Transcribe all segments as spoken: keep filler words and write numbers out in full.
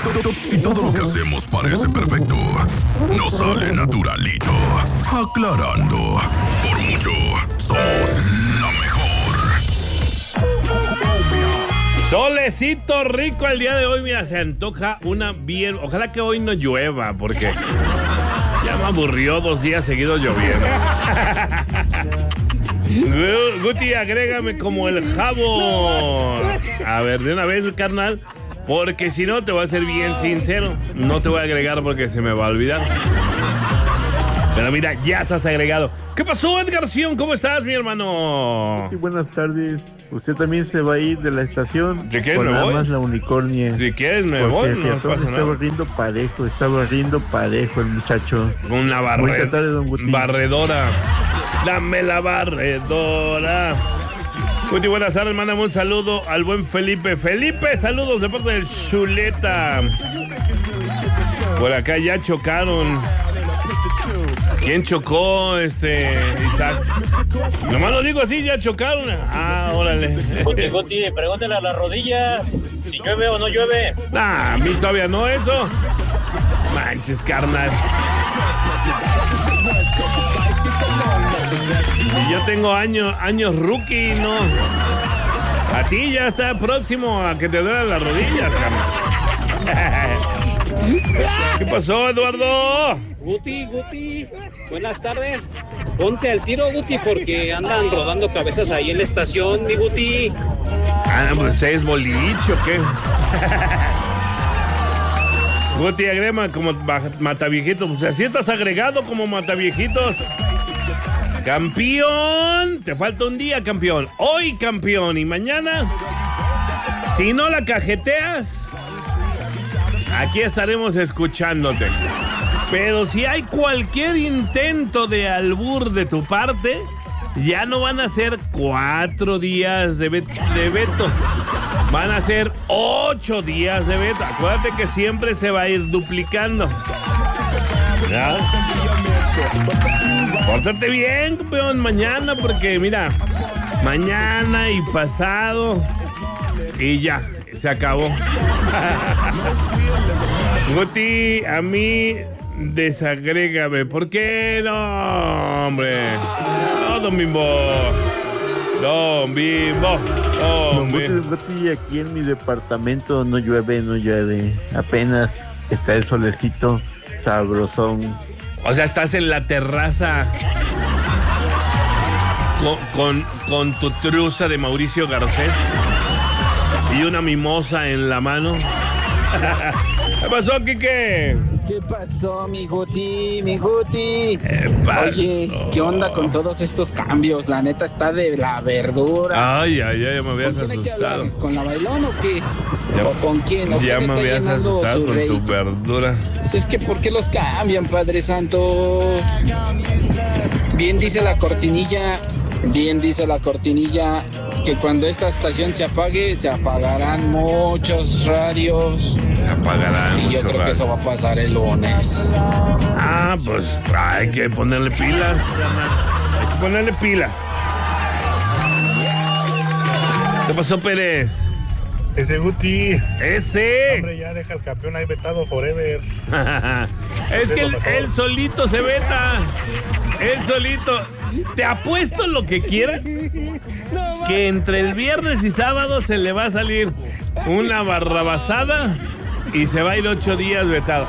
Si todo lo que hacemos parece perfecto, no sale naturalito. Aclarando, por mucho, somos la mejor. Solecito rico el día de hoy, mira, se antoja una bien. Ojalá que hoy no llueva, porque ya me aburrió dos días seguidos lloviendo. Guti, agrégame como el jabo. A ver, de una vez, carnal, porque si no te voy a ser bien sincero. No te voy a agregar porque se me va a olvidar. Pero mira, ya estás agregado. ¿Qué pasó, Edgar Sion? ¿Cómo estás, mi hermano? Sí, buenas tardes. Usted también se va a ir de la estación. Si quieres con me nada voy. más la unicornia. Si quieres me voy, no pasa está nada. barriendo parejo, está barriendo parejo el muchacho. Una barre... Buenas tardes, don Guti. barredora. Dame la barredora. Guti, buenas tardes. Mándame un saludo al buen Felipe. Felipe, saludos de parte del Chuleta. Por acá ya chocaron. ¿Quién chocó, este, Isaac? Nomás lo digo así, ya chocaron. Ah, órale. Guti, Guti, pregúntale a las rodillas si llueve o no llueve. Ah, a mí todavía no eso. Manches, carnal. Si yo tengo años, años rookie, no. A ti ya está próximo a que te duelan las rodillas, carnal. ¿Qué pasó, Eduardo? Guti, Guti, buenas tardes. Ponte al tiro, Guti, porque andan rodando cabezas ahí en la estación, mi Guti. Ah, pues es bolicho, ¿qué? Guti, agrema como mataviejitos. Pues así estás agregado como mataviejitos. Campeón, te falta un día, campeón. Hoy, campeón, y mañana, si no la cajeteas, aquí estaremos escuchándote. Pero si hay cualquier intento de albur de tu parte, ya no van a ser cuatro días de, bet- de veto. Van a ser ocho días de veto. Acuérdate que siempre se va a ir duplicando. ¿Ya? Pórtate bien, campeón, mañana, porque mira, mañana y pasado, y ya, se acabó. Guti, a mí, desagrégame. ¿Por qué no, hombre? No, don Bimbo. Don Bimbo. Don Guti, don Guti, aquí en mi departamento no llueve, no llueve. Apenas está el solecito sabrosón. O sea, estás en la terraza con, con, con tu truza de Mauricio Garcés y una mimosa en la mano. ¿Qué pasó, Quique? ¿Qué pasó, mi Guti, mi Guti? Pasó? Oye, ¿qué onda con todos estos cambios? La neta está de la verdura. Ay, ay, ay, ya me habías ¿Con quién hay que asustado. hablar? ¿Con la bailón o qué? Ya, ¿O con quién? ¿O ya quién me está habías llenando asustado su con rey? tu verdura. Pues es que, ¿por qué los cambian, Padre Santo? Bien dice la cortinilla, bien dice la cortinilla, que cuando esta estación se apague, se apagarán muchos radios. Se apagarán Y yo mucho creo que radio. eso va a pasar el lunes. Ah, pues hay que ponerle pilas, carnal. Hay que ponerle pilas. ¿Qué pasó, Pérez? Ese Guti. Ese. Hombre, ya deja el campeón ahí vetado forever. Es que él, él solito se veta. Él solito. Te apuesto lo que quieras que entre el viernes y sábado se le va a salir una barrabasada y se va a ir ocho días vetado.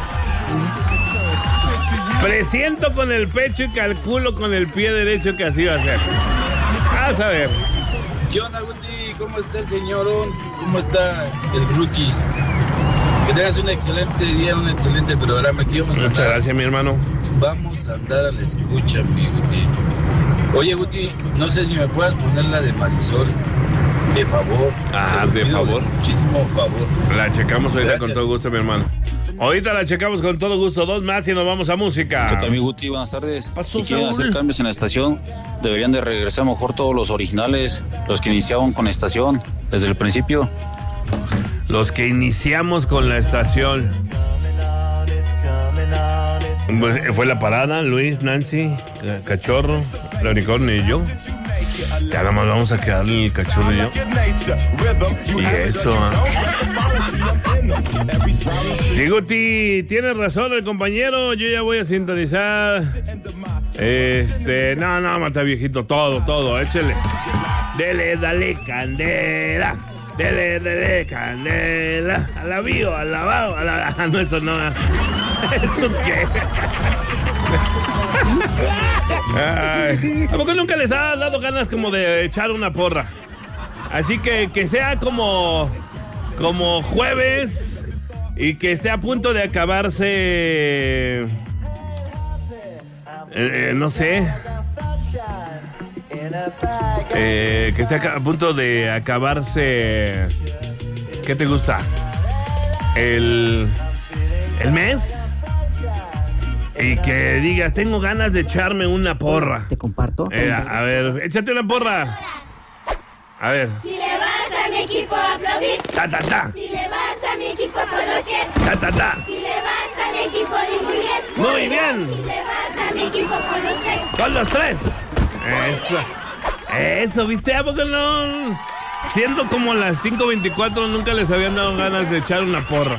Presiento con el pecho y calculo con el pie derecho que así va a ser. Vas a ver. ¿Qué onda, Guti? ¿Cómo está el señorón? ¿Cómo está el Rookies? Que tengas un excelente día, un excelente programa. Aquí vamos a Muchas andar. gracias, mi hermano. Vamos a andar a la escucha, mi Guti. Oye, Guti, no sé si me puedas poner la de Marisol. De favor. Ah, Te de pido favor. Muchísimo favor. La checamos ahorita Gracias. con todo gusto, mi hermano. Ahorita la checamos con todo gusto. Dos más y nos vamos a música. ¿Qué tal, mi Guti? Buenas tardes. Pasó, Si quieren Saúl. hacer cambios en la estación, deberían de regresar mejor todos los originales, los que iniciaban con la estación desde el principio. Los que iniciamos con la estación. Pues, fue la parada, Luis, Nancy, Cachorro, la unicornio y yo. Ya nada más vamos a quedar el cachorro y yo. Y eso, ¿eh? Guti, tienes razón el compañero. Yo ya voy a sintonizar. Este, no, no, mata viejito, todo, todo, échele. Dele, dale, candela. Dele, dele, candela. A la bio, al lavado, a la... Ah, no, eso no. ¿Eso qué? Ay, ¿a poco nunca les ha dado ganas como de echar una porra? Así que que sea como como jueves y que esté a punto de acabarse eh, eh, no sé eh, que esté a punto de acabarse. ¿Qué te gusta? El el mes. Y que digas, tengo ganas de echarme una porra. Te comparto. Eh, a, a ver, échate una porra. A ver. Si le vas a mi equipo a aplaudir. Ta, ta, ta. Si le vas a mi equipo con los pies. Ta, ta, ta. Si le vas a mi equipo, di muy bien. Muy, muy bien. bien. Si le vas a mi equipo con los tres. Con los tres. Eso. Eso, ¿viste? ¿A poco no? Siendo como las cinco veinticuatro, nunca les habían dado ganas de echar una porra.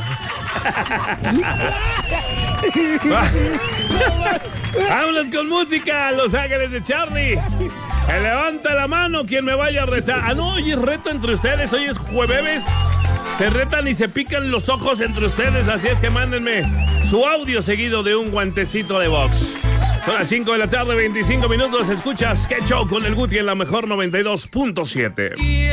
Vámonos con música, Los Ángeles de Charlie. Me levanta la mano quien me vaya a retar. Ah, no, hoy es reto entre ustedes, hoy es jueves. Se retan y se pican los ojos entre ustedes, así es que mándenme su audio seguido de un guantecito de box. Son las cinco de la tarde, veinticinco minutos. Escuchas Qué Show con el Guti en la mejor noventa y dos punto siete.